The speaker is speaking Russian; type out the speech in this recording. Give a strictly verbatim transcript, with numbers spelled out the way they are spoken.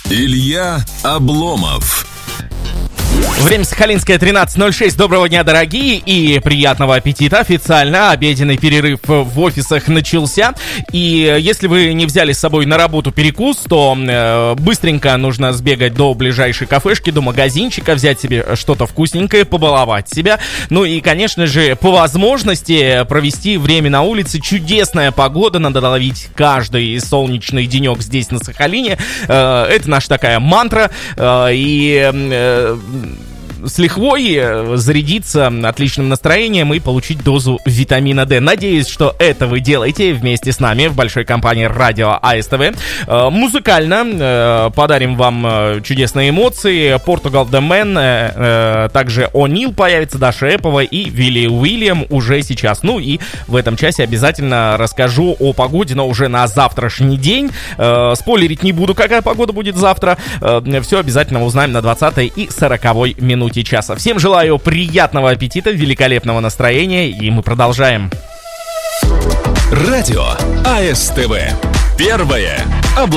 Илья Обломов. Время Сахалинское, тринадцать ноль шесть. Доброго дня, дорогие, и приятного аппетита. Официально обеденный перерыв в офисах начался. И если вы не взяли с собой на работу перекус, то э, быстренько нужно сбегать до ближайшей кафешки, до магазинчика, взять себе что-то вкусненькое, побаловать себя. Ну и, конечно же, по возможности провести время на улице. Чудесная погода, надо ловить каждый солнечный денек здесь, на Сахалине. Э, это наша такая мантра. Э, и... Э, с лихвой зарядиться отличным настроением и получить дозу витамина D. Надеюсь, что это вы делаете вместе с нами в большой компании радио АСТВ. Музыкально подарим вам чудесные эмоции. Portugal The Man, также О'Нил появится, Даша Эпова и Вилли Уильям уже сейчас. Ну и в этом часе обязательно расскажу о погоде, но уже на завтрашний день. Спойлерить не буду, какая погода будет завтра. Все обязательно узнаем на двадцатой и сороковой минуте часа. Всем желаю приятного аппетита, великолепного настроения, и мы продолжаем. Радио АСТВ. Первое областное.